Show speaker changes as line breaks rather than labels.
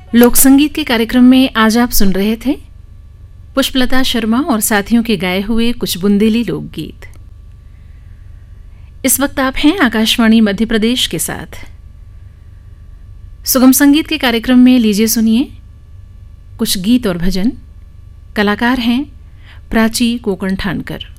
लोक संगीत के कार्यक्रम में आज आप सुन रहे थे पुष्पलता शर्मा और साथियों के गाए हुए कुछ बुंदेली लोकगीत। इस वक्त आप हैं आकाशवाणी मध्य प्रदेश के साथ। सुगम संगीत के कार्यक्रम में लीजिए सुनिए कुछ गीत और भजन। कलाकार हैं प्राची कोकण ठानकर।